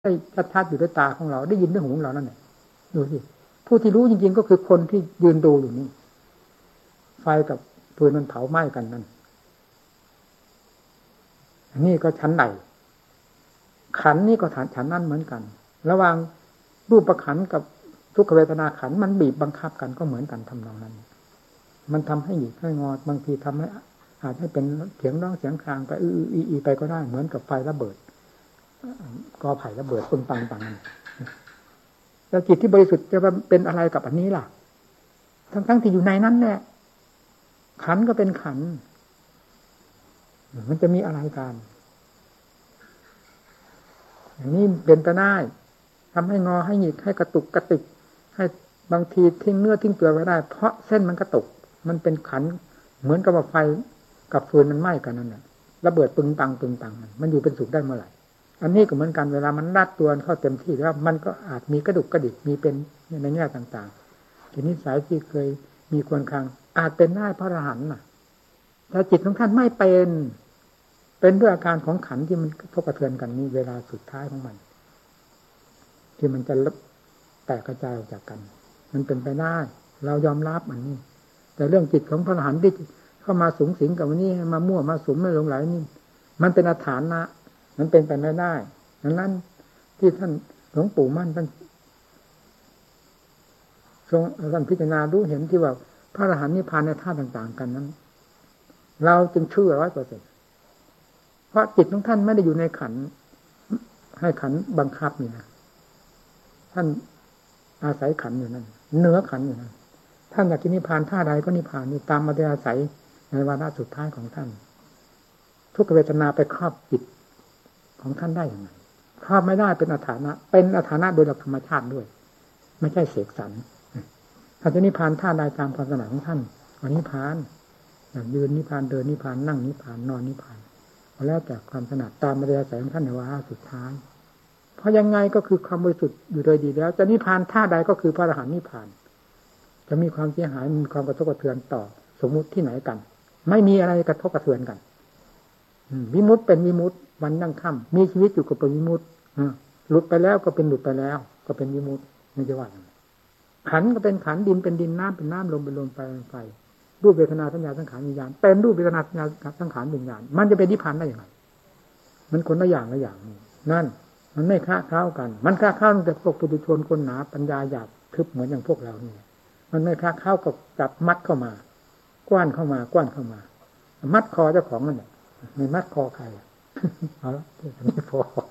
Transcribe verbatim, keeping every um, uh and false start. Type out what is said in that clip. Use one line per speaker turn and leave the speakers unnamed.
ได้ชัดๆอยู่ด้วยตาของเราได้ยินด้วยหูของเรานั่นแหละดูสิผู้ที่รู้จริงๆก็คือคนที่ยืนดูอยู่นี่ไฟกับฟืนมันเผาไหม้กันนั่นนี่ก็ชั้นใดขันนี่ก็ฐานฉันนั่นเหมือนกันระหว่างรูปขันกับทุกขเวทนาขันมันบีบบังคับกันก็เหมือนกันทำนองนั้นมันทำให้หยิกให้งอบางทีทำให้อาจให้เป็นเสียงร้องเสียงครางไปอื้ออีไปก็ได้เหมือนกับไฟระเบิดกอไผ่ระเบิดปึ้งปังปังแล้วจิตที่บริสุทธิ์จะเป็นอะไรกับอันนี้ล่ะทั้งๆที่อยู่ในนั้นแหละขันก็เป็นขันมันจะมีอะไรกันอย่างนี้เป็นไปได้ทำให้งอให้หยิกให้กระตุกกระติกให้บางทีทิ้งเนื้อทิ้งเปลือกไว้ได้เพราะเส้นมันกระตุกมันเป็นขันเหมือนกับว่าไฟกับฟืนมันไหม้กันนั่นแหละระเบิดปึงปังปึงปังมันอยู่เป็นสุขได้เมื่อไหร่อันนี้ก็เหมือนกันเวลามันรัดตัวเข้าเต็มที่แล้วมันก็อาจมีกระดุกกระดิกมีเป็นในแง่ต่างๆทีนี้สายที่เคยมีควรคลังอาจเป็นได้พระอรหันต์น่ะแต่จิตของท่านไม่เป็นเป็นด้วยอาการของขันที่มันกระทบกระเทือนกันนี่เวลาสุดท้ายของมันที่มันจะแตกกระจายออกจากกันมันเป็นไปได้เรายอมรับอันนี้แต่เรื่องจิตของพระอรหันต์ที่เข้ามาสูงสิงกับวันนี้มามั่วมาสุมไม่ลงไหลนี่มันเป็นอาถรรพ์นะมันเป็นไปไม่ได้ดังนั้นที่ท่านหลวงปู่มั่นท่านทรงท่านพิจารณารู้เห็นที่ว่าพระอรหันต์นิพพานในธาตุต่างๆกันนั้นเราจึงเชื่อร้อยเปอร์เซ็นต์เพราะจิตของท่านไม่ได้อยู่ในขันให้ขันบังคับนี่นะท่านอาศัยขันอยู่นั่นเนื้อขันอยู่นั่นท่านอยากจะนิพพานท่าใดก็นิพพานนี่ตามมาได้อาศัยในวาระสุดท้ายของท่านทุกเวทนาไปครอบจิตของท่านได้อย่างไรครอบไม่ได้เป็นอาถรรพ์เป็นอาถรรพ์โดยหลักธรรมชาติด้วยไม่ใช่เสกสรรท่านจะนิพพานท่าใดตามความถนัดของท่านวันนิพพานอย่างยืนนิพพานเดินนิพพานนั่งนิพพานนอนนิพพานแล้วแต่ความถนัดตามมาได้อาศัยของท่านในวาระสุดท้ายเพราะยังไงก็คือความบริสุทธิ์อยู่โดยดีแล้วจะนิพพานท่าใดก็คือพระอรหันต์นิพพานจะมีความเสียหายมีความกระทบกระเทือนต่อสมมุติที่ไหนกันไม่มีอะไรกระทบกระเทือนกันวิมุตติเป็นวิมุตติวันนั่งค่ำมีชีวิตอยู่ก็เป็นวิมุตติหลุดไปแล้วก็เป็นหลุดไปแล้วก็เป็นวิมุตติไม่ใช่ว่าขันก็เป็นขันดินเป็นดินน้ำเป็นน้ำลมเป็นลมไฟเป็นไฟรูปเวทนาสัญญาสังขารวิญญาณเป็นรูปเวทนาสัญญาสังขารวิญญาณมันจะเป็นนิพพานได้อย่างไรมันคนละอย่างละอย่างนั่นมันไม่ค้าเข้ากันมันค้าเข้าแต่พวกปุถุชนคนหนาปัญญาหยาบทึบเหมือนอย่างพวกเรานี่มันไม่ค้าเข้ากับจับมัดเข้ามากว้านเข้ามากว้านเข้ามามัดคอเจ้าของนั่นแหละไม่มัดคอใครเอาละไม่พอ